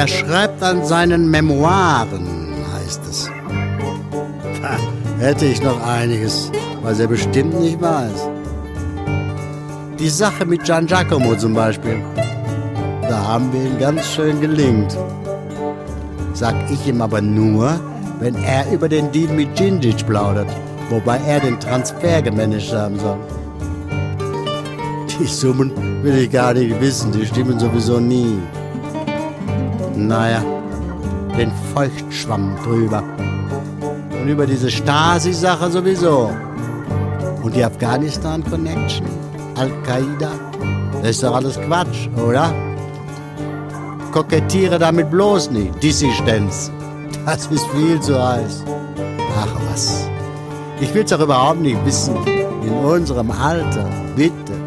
Er schreibt an seinen Memoiren, heißt es. Da hätte ich noch einiges, was er bestimmt nicht weiß. Die Sache mit Gian Giacomo zum Beispiel. Da haben wir ihn ganz schön gelingt. Sag ich ihm aber nur, wenn er über den Deal mit Djindjic plaudert, wobei er den Transfer gemanagt haben soll. Die Summen will ich gar nicht wissen, die stimmen sowieso nie. Naja, den Feuchtschwamm drüber. Und über diese Stasi-Sache sowieso. Und die Afghanistan-Connection, Al-Qaida, das ist doch alles Quatsch, oder? Kokettiere damit bloß nicht, Dissistenz. Das ist viel zu heiß. Ach was, ich will's doch überhaupt nicht wissen. In unserem Alter, bitte.